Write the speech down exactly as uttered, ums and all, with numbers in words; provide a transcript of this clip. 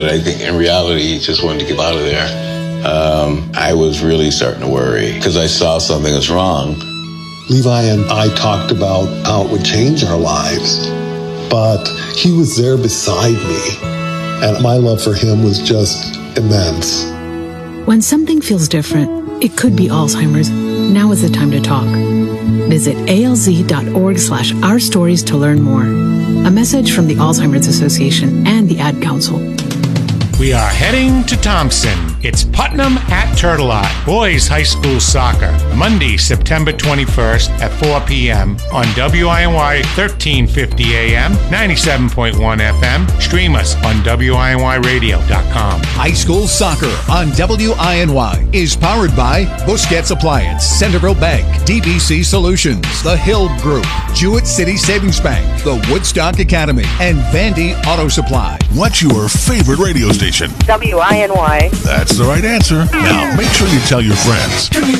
But I think in reality, he just wanted to get out of there. Um, I was really starting to worry because I saw something was wrong. Levi and I talked about how it would change our lives, but he was there beside me, and my love for him was just immense. When something feels different, it could be Alzheimer's. Now is the time to talk. Visit alz.org slash our stories to learn more. A message from the Alzheimer's Association and the Ad Council. We are heading to Thompson. It's Putnam at Turtle Lot, boys high school soccer, Monday, September twenty-first at four p.m. on W I N Y thirteen fifty A M, ninety-seven point one F M. Stream us on W I N Y radio dot com. High school soccer on W I N Y is powered by Busquets Appliance, Centerville Bank, D B C Solutions, The Hill Group, Jewett City Savings Bank, the Woodstock Academy, and Vandy Auto Supply. What's your favorite radio station? W I N Y. That's the right answer. Now, make sure you tell your friends.